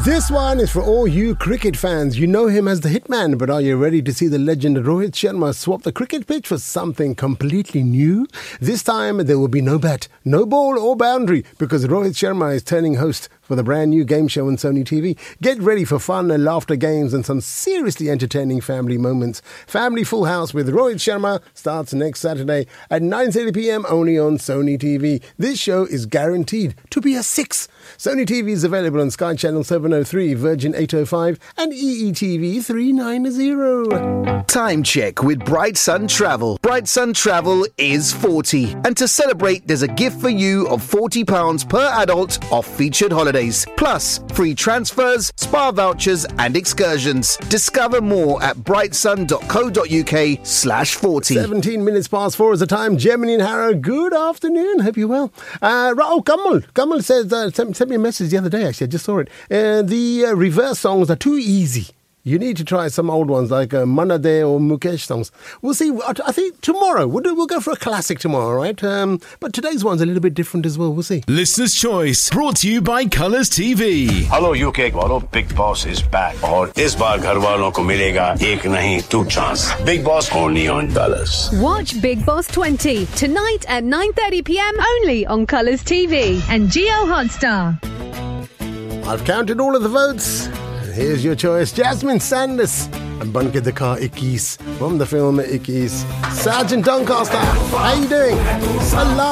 This one is for all you cricket fans. You know him as the hitman, but are you ready to see the legend Rohit Sharma swap the cricket pitch for something completely new? This time there will be no bat, no ball or boundary, because Rohit Sharma is turning host for the brand new game show on Sony TV. Get ready for fun and laughter games and some seriously entertaining family moments. Family Full House with Rohit Sharma starts next Saturday at 9:30 p.m. only on Sony TV. This show is guaranteed to be a 6. Sony TV is available on Sky Channel 703, Virgin 805 and EETV 390. Time check with Bright Sun Travel. Bright Sun Travel is 40. And to celebrate, there's a gift for you of £40 per adult off featured holidays. Plus, free transfers, spa vouchers and excursions. Discover more at brightsun.co.uk/40. 17 minutes past 4 is the time. Gemini and Harrow, good afternoon. Hope you're well. Kamal says, sent me a message the other day, actually. I just saw it. The reverse songs are too easy. You need to try some old ones like Manna De or Mukesh songs. We'll see. I think tomorrow, we'll go for a classic tomorrow, right? But today's one's a little bit different as well. We'll see. Listener's Choice, brought to you by Colours TV. Hello UK वालों, Big Boss is back. और इस बार घर वालों को मिलेगा एक नहीं 2 chance. Big Boss only on Colours. Watch Big Boss 20 tonight at 9:30 p.m. only on Colours TV and Geo Hotstar. I've counted all of the votes. Here's your choice. Jasmine Sanders and Banke Dikha 21 from the film 21. Sergeant Doncaster, how you doing? Salam.